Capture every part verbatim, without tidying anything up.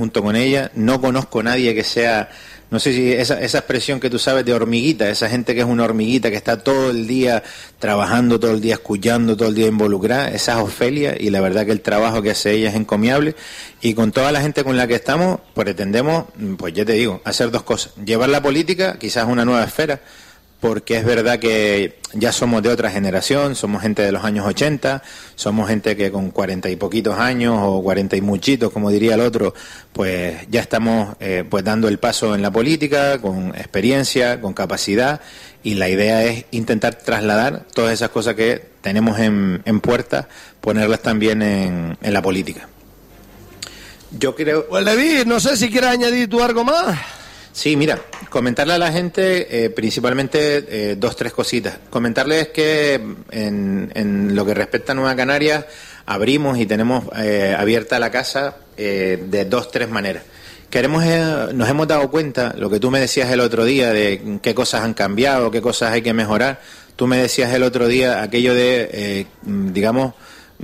junto con ella. No conozco a nadie que sea, no sé si esa, esa expresión que tú sabes de hormiguita, esa gente que es una hormiguita, que está todo el día trabajando, todo el día escuchando, todo el día involucrada, esa es Ofelia, y la verdad que el trabajo que hace ella es encomiable. Y con toda la gente con la que estamos, pretendemos, pues ya te digo, hacer dos cosas: llevar la política quizás a una nueva esfera, porque es verdad que ya somos de otra generación, somos gente de los años ochenta, somos gente que con cuarenta y poquitos años, o cuarenta y muchitos, como diría el otro, pues ya estamos eh, pues dando el paso en la política, con experiencia, con capacidad, y la idea es intentar trasladar todas esas cosas que tenemos en, en puerta, ponerlas también en, en la política. Yo creo... Pues Leví, no sé si quieres añadir tú algo más. Sí, mira, comentarle a la gente eh, principalmente eh, dos, tres cositas. Comentarles que en, en lo que respecta a Nueva Canarias, abrimos y tenemos eh, abierta la casa eh, de dos, tres maneras. Queremos, eh, nos hemos dado cuenta, lo que tú me decías el otro día, de qué cosas han cambiado, qué cosas hay que mejorar. Tú me decías el otro día aquello de, eh, digamos,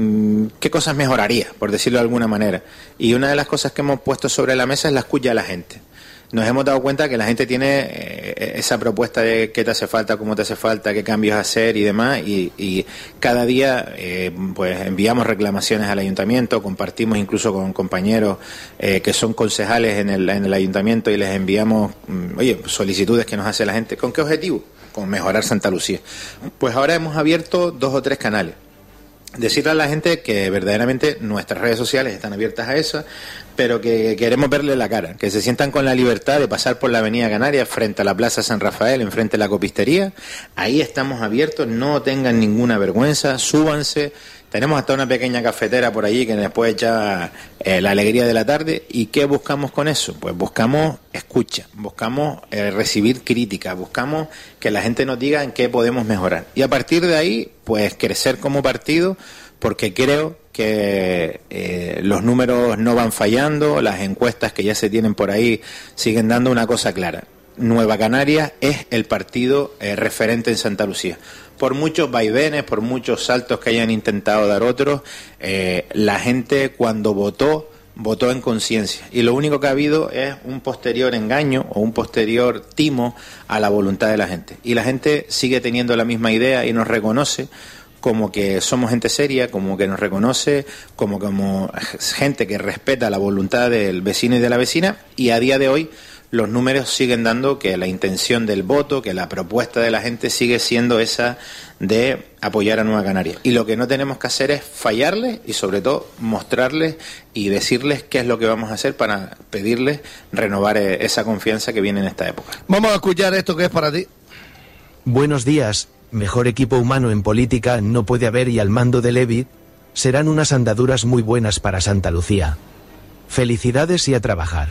qué cosas mejoraría, por decirlo de alguna manera. Y una de las cosas que hemos puesto sobre la mesa es la escucha a la gente. Nos hemos dado cuenta que la gente tiene eh, esa propuesta de qué te hace falta, cómo te hace falta, qué cambios hacer y demás, y, y cada día eh, pues enviamos reclamaciones al ayuntamiento, compartimos incluso con compañeros eh, que son concejales en el, en el ayuntamiento, y les enviamos, oye, solicitudes que nos hace la gente. ¿Con qué objetivo? Con mejorar Santa Lucía. Pues ahora hemos abierto dos o tres canales. Decirle a la gente que verdaderamente nuestras redes sociales están abiertas a eso, pero que queremos verle la cara, que se sientan con la libertad de pasar por la Avenida Canarias frente a la Plaza San Rafael, enfrente de la copistería. Ahí estamos abiertos, no tengan ninguna vergüenza, súbanse. Tenemos hasta una pequeña cafetera por allí que después echa eh, la alegría de la tarde. ¿Y qué buscamos con eso? Pues buscamos escucha, buscamos eh, recibir críticas, buscamos que la gente nos diga en qué podemos mejorar. Y a partir de ahí, pues crecer como partido, porque creo que eh, los números no van fallando, las encuestas que ya se tienen por ahí siguen dando una cosa clara. Nueva Canarias es el partido eh, referente en Santa Lucía. Por muchos vaivenes, por muchos saltos que hayan intentado dar otros, eh, la gente cuando votó, votó en conciencia. Y lo único que ha habido es un posterior engaño o un posterior timo a la voluntad de la gente. Y la gente sigue teniendo la misma idea y nos reconoce como que somos gente seria, como que nos reconoce, como, como gente que respeta la voluntad del vecino y de la vecina, y a día de hoy los números siguen dando que la intención del voto, que la propuesta de la gente sigue siendo esa de apoyar a Nueva Canarias. Y lo que no tenemos que hacer es fallarles y sobre todo mostrarles y decirles qué es lo que vamos a hacer para pedirles renovar esa confianza que viene en esta época. Vamos a escuchar esto que es para ti. Buenos días. Mejor equipo humano en política no puede haber, y al mando de Levi serán unas andaduras muy buenas para Santa Lucía. Felicidades y a trabajar.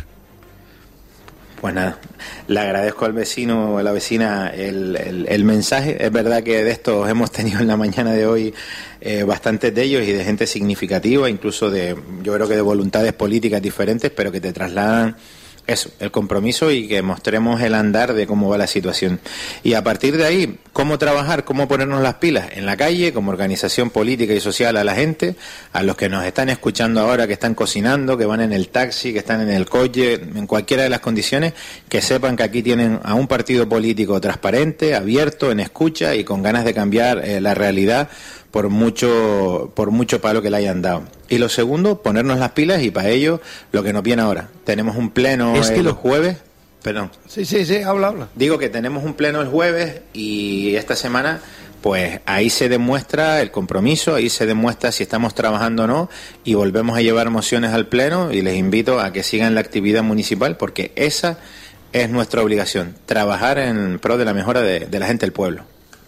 Pues nada, le agradezco al vecino o a la vecina el, el, el mensaje. Es verdad que de estos hemos tenido en la mañana de hoy eh, bastantes de ellos, y de gente significativa, incluso de, yo creo que de voluntades políticas diferentes, pero que te trasladan eso, el compromiso, y que mostremos el andar de cómo va la situación. Y a partir de ahí, cómo trabajar, cómo ponernos las pilas en la calle, como organización política y social, a la gente, a los que nos están escuchando ahora, que están cocinando, que van en el taxi, que están en el coche, en cualquiera de las condiciones, que sepan que aquí tienen a un partido político transparente, abierto, en escucha y con ganas de cambiar eh, la realidad, por mucho por mucho palo que le hayan dado. Y lo segundo, ponernos las pilas, y para ello lo que nos viene ahora. Tenemos un pleno es que el lo... jueves, perdón. Sí, sí, sí, habla, habla. Digo que tenemos un pleno el jueves, y esta semana pues ahí se demuestra el compromiso, ahí se demuestra si estamos trabajando o no, y volvemos a llevar mociones al pleno, y les invito a que sigan la actividad municipal, porque esa es nuestra obligación, trabajar en pro de la mejora de, de la gente del pueblo.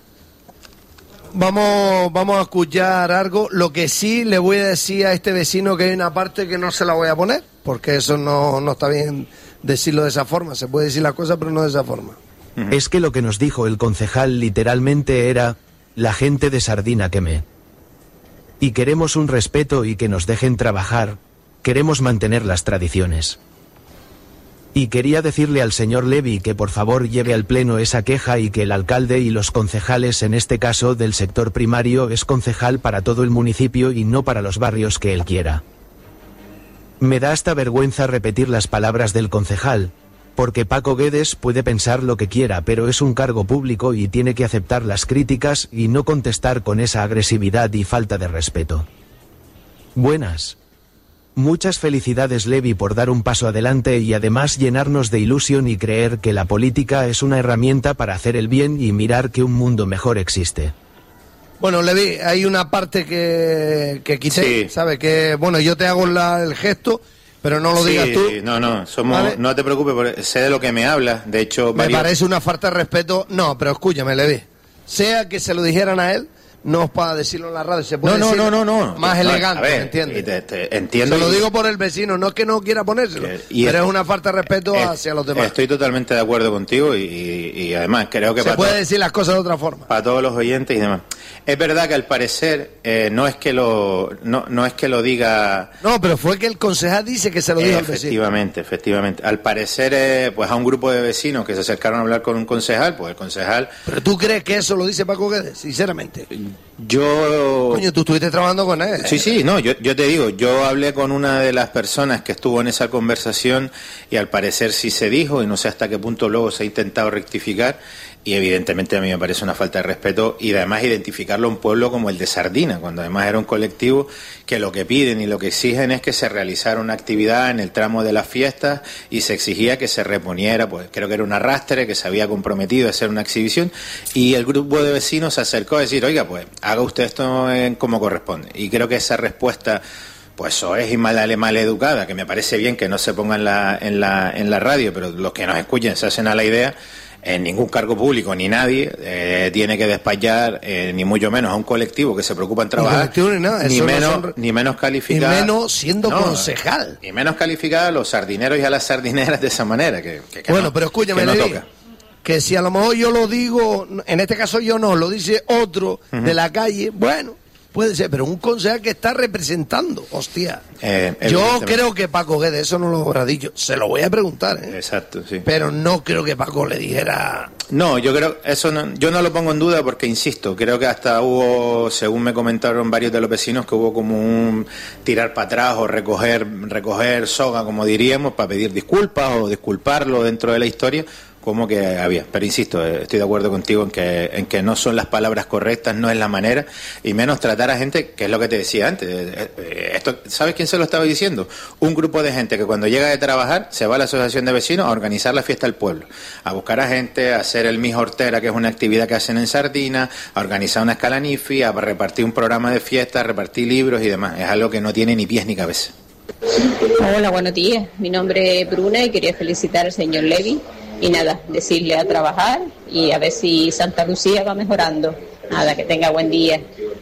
Vamos, vamos a escuchar algo. Lo que sí le voy a decir a este vecino, que hay una parte que no se la voy a poner, porque eso no, no está bien decirlo de esa forma. Se puede decir la cosa, pero no de esa forma. Uh-huh. Es que lo que nos dijo el concejal literalmente era: la gente de Sardina queme. Y queremos un respeto y que nos dejen trabajar, queremos mantener las tradiciones. Y quería decirle al señor Levi que por favor lleve al pleno esa queja, y que el alcalde y los concejales, en este caso del sector primario, es concejal para todo el municipio y no para los barrios que él quiera. Me da hasta vergüenza repetir las palabras del concejal, porque Paco Guedes puede pensar lo que quiera, pero es un cargo público y tiene que aceptar las críticas y no contestar con esa agresividad y falta de respeto. Buenas. Muchas felicidades, Levi, por dar un paso adelante y además llenarnos de ilusión y creer que la política es una herramienta para hacer el bien y mirar que un mundo mejor existe. Bueno, Levi, hay una parte que, que quité, sí. ¿Sabes? Que, bueno, yo te hago la, el gesto, pero no lo sí, digas tú. No, no, somos, ¿vale? No te preocupes, porque sé de lo que me hablas. De hecho, me varios... parece una falta de respeto. No, pero escúchame, Levi. Sea que se lo dijeran a él, no es para decirlo en la radio, se puede no, decir no, no, no, no. más no, elegante, ver, ¿entiendes? Te, te, entiendo. Se lo y... digo por el vecino, no es que no quiera ponérselo, y pero es, es una falta de respeto es, hacia los demás. Estoy totalmente de acuerdo contigo y, y, y además creo que... Se puede decir las cosas de otra forma. Para todos los oyentes y demás. Es verdad que al parecer eh, no es que lo no, no es que lo diga... No, pero fue que el concejal dice que se lo dijo eh, al vecino. Efectivamente, efectivamente. Al parecer, eh, pues a un grupo de vecinos que se acercaron a hablar con un concejal, pues el concejal... ¿Pero tú crees que eso lo dice Paco Guedes, sinceramente? Yo... Coño, tú estuviste trabajando con él. Sí, sí, no, yo, yo te digo, yo hablé con una de las personas que estuvo en esa conversación y al parecer sí se dijo, y no sé hasta qué punto luego se ha intentado rectificar, y evidentemente a mí me parece una falta de respeto y además identificarlo a un pueblo como el de Sardina, cuando además era un colectivo que lo que piden y lo que exigen es que se realizara una actividad en el tramo de las fiestas y se exigía que se reponiera, pues creo que era un arrastre, que se había comprometido a hacer una exhibición, y el grupo de vecinos se acercó a decir, oiga, pues haga usted esto en como corresponde, y creo que esa respuesta pues soez y mal, mal educada, que me parece bien que no se ponga en la, en la, en la radio, pero los que nos escuchen se hacen a la idea. En ningún cargo público ni nadie eh, tiene que despachar, eh, ni mucho menos a un colectivo que se preocupa en trabajar, ni, ni, nada. ni, menos, son... ni menos calificar, ni menos siendo no, concejal, ni menos calificar a los sardineros y a las sardineras de esa manera. Que, que, que bueno, no, pero escúchame, que, no Levi, que si a lo mejor yo lo digo, en este caso yo no, lo dice otro uh-huh. de la calle, bueno, puede ser, pero un concejal que está representando, hostia. Eh, yo creo que Paco Guedes eso no lo habrá dicho, se lo voy a preguntar, ¿eh? Exacto, sí. Pero no creo que Paco le dijera... No, yo creo, eso no, yo no lo pongo en duda porque, insisto, creo que hasta hubo, según me comentaron varios de los vecinos, que hubo como un tirar para atrás o recoger, recoger soga, como diríamos, para pedir disculpas o disculparlo dentro de la historia, como que había. Pero insisto, estoy de acuerdo contigo en que en que no son las palabras correctas, no es la manera, y menos tratar a gente, que es lo que te decía antes. Esto, ¿sabes quién se lo estaba diciendo? Un grupo de gente que cuando llega de trabajar se va a la asociación de vecinos a organizar la fiesta del pueblo, a buscar a gente, a hacer el Miss Hortera, que es una actividad que hacen en Sardina, a organizar una escalanifi, a repartir un programa de fiesta, a repartir libros y demás. Es algo que no tiene ni pies ni cabeza. Hola, buenos días. Mi nombre es Bruna y quería felicitar al señor Levi. Y nada, decirle a trabajar y a ver si Santa Lucía va mejorando. Nada, que tenga buen día.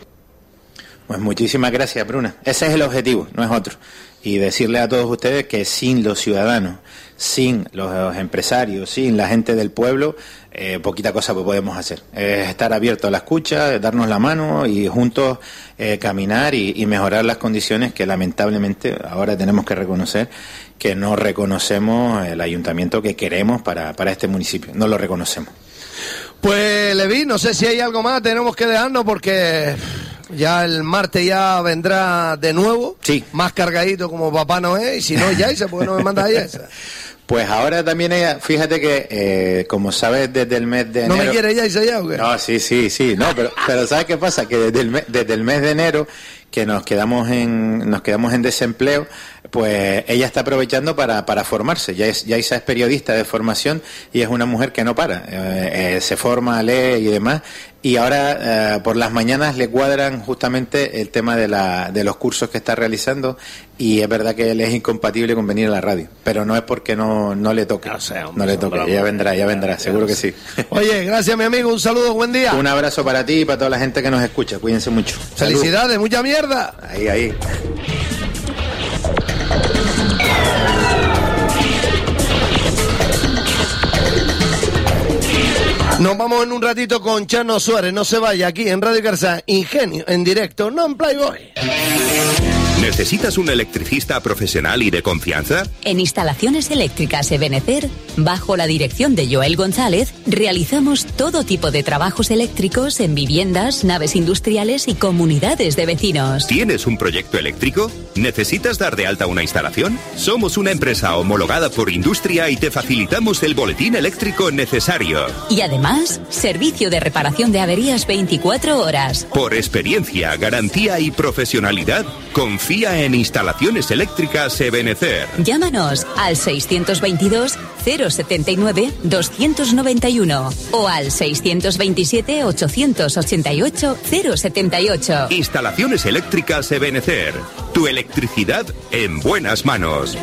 Pues muchísimas gracias, Bruna. Ese es el objetivo, no es otro. Y decirle a todos ustedes que sin los ciudadanos, sin los empresarios, sin la gente del pueblo, eh, poquita cosa podemos hacer. Es estar abiertos a la escucha, darnos la mano y juntos eh, caminar y, y mejorar las condiciones que lamentablemente ahora tenemos que reconocer que no reconocemos el ayuntamiento que queremos para, para este municipio. No lo reconocemos. Pues, Levi, no sé si hay algo más, tenemos que dejarnos porque ya el martes ya vendrá de nuevo, sí, más cargadito como Papá Noel, y si no, ya, ¿por qué no me mandas ya esa? Pues ahora también ella, fíjate que, eh, como sabes, desde el mes de enero... ¿No me quiere ya Isa ya o qué? No, sí, sí, sí, no, pero, pero ¿sabes qué pasa? Que desde el, mes, desde el mes de enero, que nos quedamos en nos quedamos en desempleo, pues ella está aprovechando para, para formarse. Ya, es, ya Isa es periodista de formación y es una mujer que no para. Eh, eh, se forma, lee y demás. Y ahora, eh, por las mañanas, le cuadran justamente el tema de, la, de los cursos que está realizando, y es verdad que él es incompatible con venir a la radio, pero no es porque no, no le toque, no, sé, hombre, no le toque, ya vendrá, ya vendrá, seguro que sí. Oye, gracias mi amigo, un saludo, buen día. Un abrazo para ti y para toda la gente que nos escucha, cuídense mucho. Felicidades, Salud. Mucha mierda. Ahí, ahí. Nos vamos en un ratito con Chano Suárez, no se vaya, aquí en Radio Carsa, Ingenio, en directo, no en Playboy. ¿Necesitas un electricista profesional y de confianza? En Instalaciones Eléctricas Ebenecer Bajo la dirección de Joel González, realizamos todo tipo de trabajos eléctricos en viviendas, naves industriales y comunidades de vecinos. ¿Tienes un proyecto eléctrico? ¿Necesitas dar de alta una instalación? Somos una empresa homologada por Industria y te facilitamos el boletín eléctrico necesario. Y además, servicio de reparación de averías veinticuatro horas. Por experiencia, garantía y profesionalidad, confía en Instalaciones Eléctricas Ebenecer. Llámanos al seiscientos veintidós cero setenta y nueve doscientos noventa y uno o al seiscientos veintisiete ochocientos ochenta y ocho cero setenta y ocho. Instalaciones Eléctricas Ebenecer. Tu electricidad en buenas manos.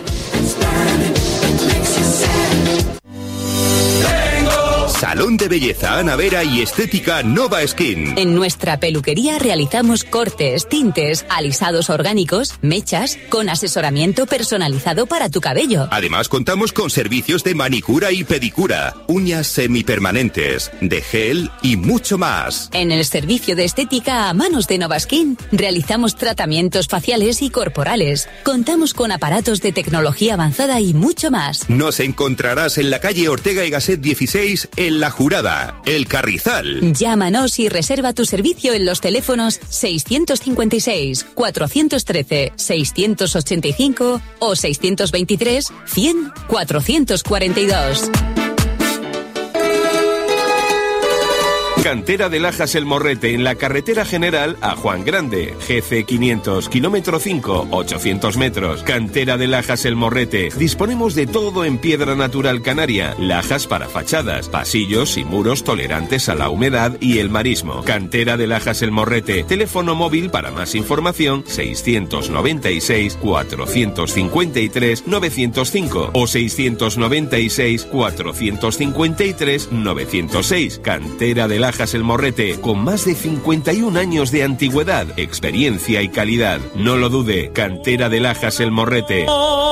Salón de Belleza Ana Vera y Estética Nova Skin. En nuestra peluquería realizamos cortes, tintes, alisados orgánicos, mechas, con asesoramiento personalizado para tu cabello. Además contamos con servicios de manicura y pedicura, uñas semipermanentes, de gel y mucho más. En el servicio de estética a manos de Nova Skin realizamos tratamientos faciales y corporales. Contamos con aparatos de tecnología avanzada y mucho más. Nos encontrarás en la calle Ortega y Gasset dieciséis en La Jurada, El Carrizal. Llámanos y reserva tu servicio en los teléfonos seiscientos cincuenta y seis cuatrocientos trece seiscientos ochenta y cinco o seiscientos veintitrés cien cuatrocientos cuarenta y dos. Cantera de Lajas El Morrete, en la carretera general a Juan Grande, G C quinientos, kilómetro cinco, ochocientos metros. Cantera de Lajas El Morrete. Disponemos de todo en piedra natural canaria, lajas para fachadas, pasillos y muros tolerantes a la humedad y el marismo. Cantera de Lajas El Morrete. Teléfono móvil para más información seiscientos noventa y seis cuatrocientos cincuenta y tres novecientos cinco o seiscientos noventa y seis cuatrocientos cincuenta y tres novecientos seis. Cantera de Lajas El Morrete, con más de cincuenta y un años de antigüedad, experiencia y calidad. No lo dude, Cantera de Lajas El Morrete.